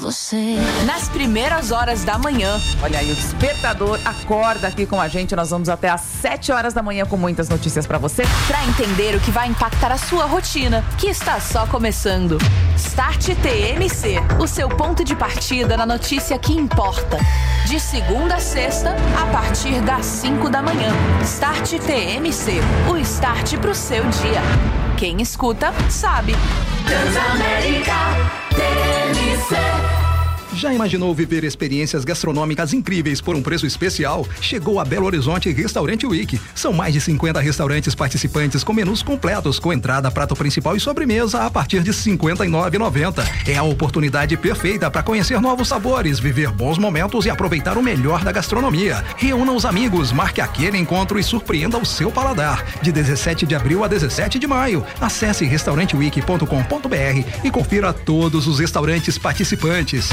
você. Nas primeiras horas da manhã. Olha aí, o Despertador acorda aqui com a gente. Nós vamos até às 7 horas da manhã com muitas notícias pra você. Pra entender o que vai impactar a sua rotina, que está só começando. Start TMC, o seu ponto de partida na notícia que importa. De segunda a sexta, a partir das 5 da manhã. Start TMC, o start pro seu dia. Quem escuta, sabe. Transamérica TMC. Já imaginou viver experiências gastronômicas incríveis por um preço especial? Chegou a Belo Horizonte Restaurante Week. São mais de 50 restaurantes participantes com menus completos, com entrada, prato principal e sobremesa a partir de R$ 59,90. É a oportunidade perfeita para conhecer novos sabores, viver bons momentos e aproveitar o melhor da gastronomia. Reúna os amigos, marque aquele encontro e surpreenda o seu paladar. De 17 de abril a 17 de maio. Acesse restauranteweek.com.br e confira todos os restaurantes participantes.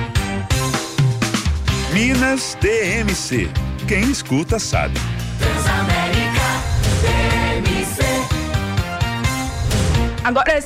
Minas TMC. Quem escuta sabe. Transamérica TMC. Agora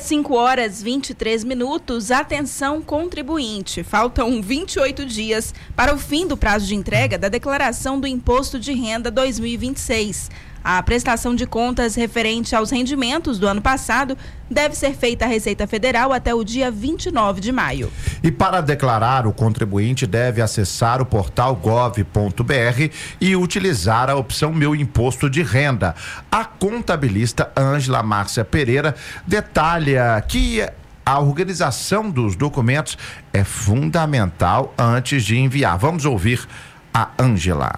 5h23. Atenção, contribuinte. Faltam 28 dias para o fim do prazo de entrega da declaração do Imposto de Renda 2026. A prestação de contas referente aos rendimentos do ano passado deve ser feita à Receita Federal até o dia 29 de maio. E para declarar, o contribuinte deve acessar o portal gov.br e utilizar a opção Meu Imposto de Renda. A contabilista Ângela Márcia Pereira detalha que a organização dos documentos é fundamental antes de enviar. Vamos ouvir a Ângela.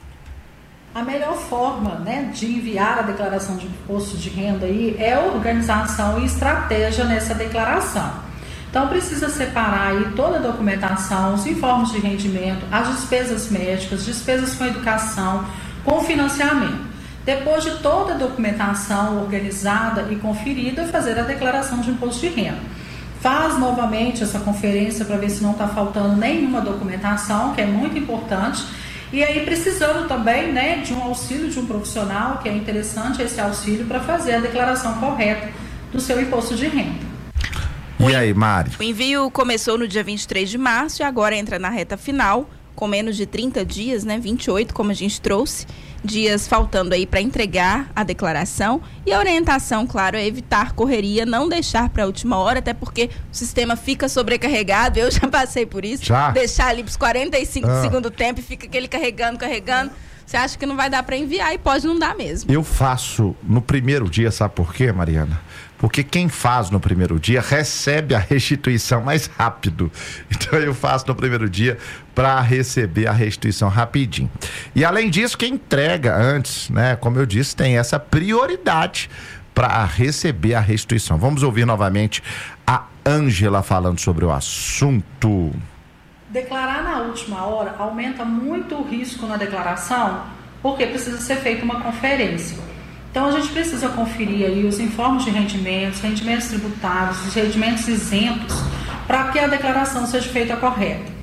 A melhor forma, de enviar a declaração de imposto de renda aí é a organização e estratégia nessa declaração. Então precisa separar aí toda a documentação, os informes de rendimento, as despesas médicas, despesas com educação, com financiamento. Depois de toda a documentação organizada e conferida, fazer a declaração de imposto de renda. Faz novamente essa conferência para ver se não está faltando nenhuma documentação, que é muito importante. E aí precisando também, de um auxílio de um profissional, que é interessante esse auxílio para fazer a declaração correta do seu imposto de renda. E aí, Mari? O envio começou no dia 23 de março e agora entra na reta final, com menos de 30 dias, 28, como a gente trouxe, dias faltando aí para entregar a declaração. E a orientação, claro, é evitar correria, não deixar para a última hora, até porque o sistema fica sobrecarregado. Eu já passei por isso. Já? Deixar ali para os 45 do segundo tempo e fica aquele carregando. Você acha que não vai dar para enviar e pode não dar mesmo. Eu faço no primeiro dia, sabe por quê, Mariana? Porque quem faz no primeiro dia recebe a restituição mais rápido. Então eu faço no primeiro dia para receber a restituição rapidinho. E além disso, quem entrega antes, como eu disse, tem essa prioridade para receber a restituição. Vamos ouvir novamente a Ângela falando sobre o assunto. Declarar na última hora aumenta muito o risco na declaração, porque precisa ser feita uma conferência. Então a gente precisa conferir aí os informes de rendimentos tributários, os rendimentos isentos, para que a declaração seja feita correta.